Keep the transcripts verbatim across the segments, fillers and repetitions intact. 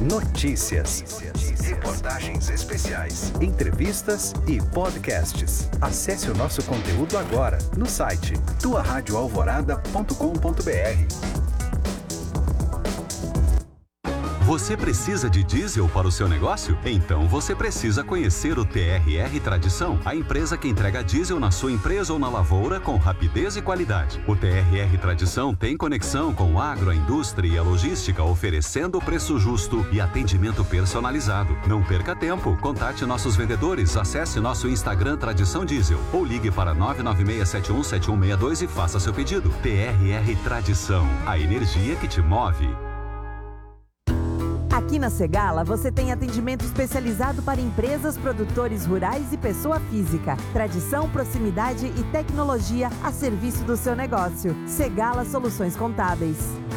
Notícias, reportagens especiais, entrevistas e podcasts. Acesse o nosso conteúdo agora no site tua rádio alvorada ponto com ponto br. Você precisa de diesel para o seu negócio? Então você precisa conhecer o T R R Tradição, a empresa que entrega diesel na sua empresa ou na lavoura com rapidez e qualidade. O T R R Tradição tem conexão com agro, a indústria e a logística, oferecendo preço justo e atendimento personalizado. Não perca tempo, contate nossos vendedores, acesse nosso Instagram Tradição Diesel ou ligue para nove nove seis sete um sete um seis dois e faça seu pedido. T R R Tradição, a energia que te move. Aqui na Segala, você tem atendimento especializado para empresas, produtores rurais e pessoa física. Tradição, proximidade e tecnologia a serviço do seu negócio. Segala Soluções Contábeis.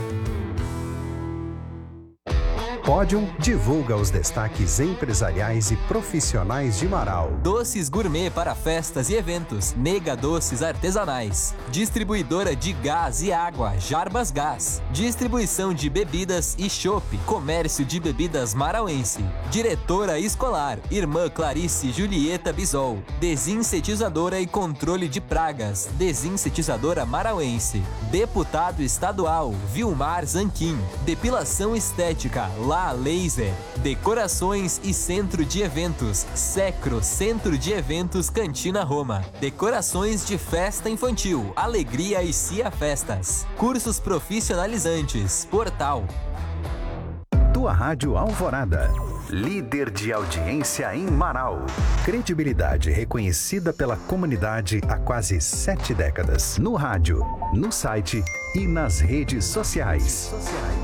Pódium divulga os destaques empresariais e profissionais de Marau. Doces gourmet para festas e eventos. Nega Doces Artesanais. Distribuidora de gás e água, Jarbas Gás. Distribuição de bebidas e chopp. Comércio de bebidas marauense. Diretora escolar, Irmã Clarice Julieta Bisol. Desinsetizadora e controle de pragas. Desinsetizadora marauense. Deputado estadual, Vilmar Zanquim. Depilação estética, La Laser. Decorações e centro de eventos, Secro Centro de Eventos Cantina Roma. Decorações de festa infantil, Alegria e Cia Festas. Cursos profissionalizantes, Portal. Tua Rádio Alvorada, líder de audiência em Marau. Credibilidade reconhecida pela comunidade há quase sete décadas. No rádio, no site e nas redes sociais.